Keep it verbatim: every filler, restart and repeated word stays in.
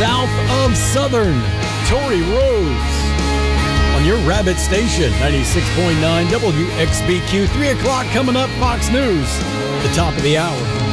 South of Southern, Tori Rose. On your Rabbit Station, ninety-six point nine W X B Q. three o'clock coming up, Fox News. The top of the hour.